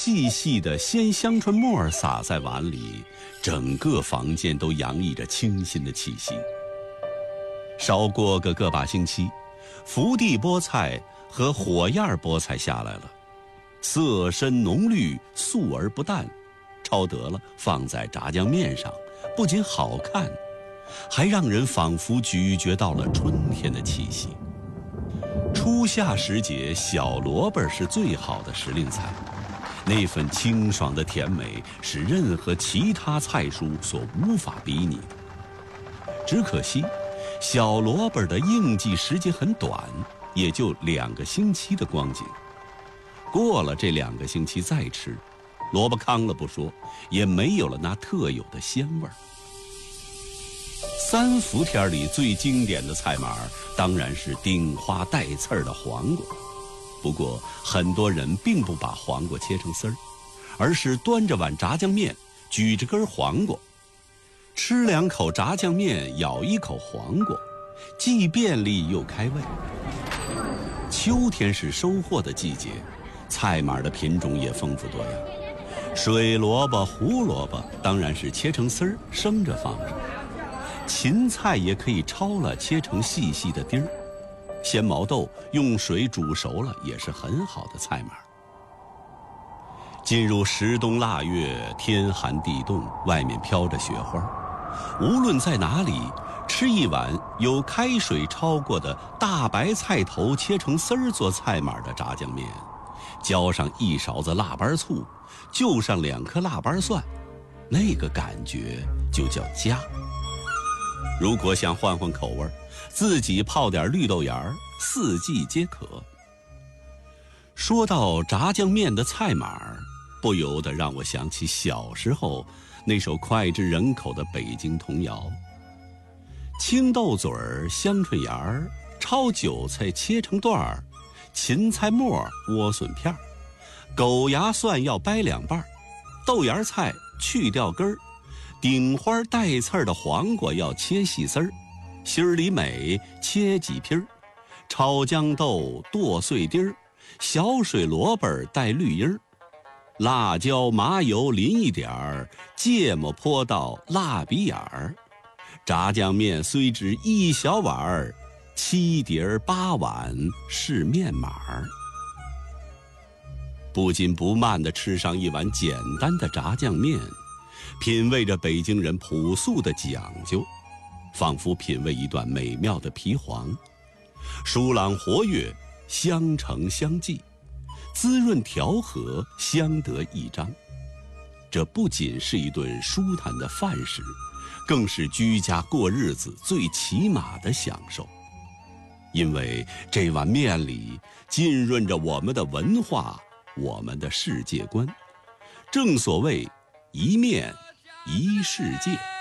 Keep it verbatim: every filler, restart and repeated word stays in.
细细的鲜香椿末撒在碗里，整个房间都洋溢着清新的气息。少过个个把星期，福地菠菜和火焰菠菜下来了，色深浓绿，素而不淡，焯得了放在炸酱面上，不仅好看，还让人仿佛咀嚼到了春天的气息。初夏时节，小萝卜是最好的时令菜，那份清爽的甜美是任何其他菜蔬所无法比拟的。只可惜小萝卜的应季时节很短，也就两个星期的光景。过了这两个星期再吃，萝卜糠了不说，也没有了那特有的鲜味儿。三伏天里最经典的菜码当然是顶花带刺儿的黄瓜，不过很多人并不把黄瓜切成丝儿，而是端着碗炸酱面，举着根黄瓜，吃两口炸酱面，咬一口黄瓜，既便利又开胃。秋天是收获的季节，菜码的品种也丰富多样。水萝卜、胡萝卜当然是切成丝儿，生着放着。芹菜也可以焯了，切成细细的丁儿。鲜毛豆用水煮熟了，也是很好的菜码。进入十冬腊月，天寒地冻，外面飘着雪花，无论在哪里，吃一碗有开水焯过的大白菜头切成丝儿做菜码的炸酱面，浇上一勺子腊八醋，就上两颗腊八蒜，那个感觉就叫家。如果想换换口味，自己泡点绿豆芽儿，四季皆可。说到炸酱面的菜码，不由得让我想起小时候那首脍炙人口的北京童谣：青豆嘴儿香椿芽儿，焯韭菜切成段儿，芹菜末莴笋片儿，狗牙蒜要掰两半儿，豆芽菜去掉根儿，顶花带刺儿的黄瓜要切细丝儿，心儿里美切几批儿，炒豇豆剁碎丁儿，小水萝卜带绿缨儿，辣椒麻油淋一点儿，芥末泼到辣鼻眼儿，炸酱面虽只一小碗儿，七碟儿八碗是面码儿。不紧不慢地吃上一碗简单的炸酱面，品味着北京人朴素的讲究，仿佛品味一段美妙的皮黄，舒朗活跃，香橙相济，滋润调和，相得益彰。这不仅是一顿舒坦的饭食，更是居家过日子最起码的享受。因为这碗面里浸润着我们的文化，我们的世界观。正所谓一面一世界。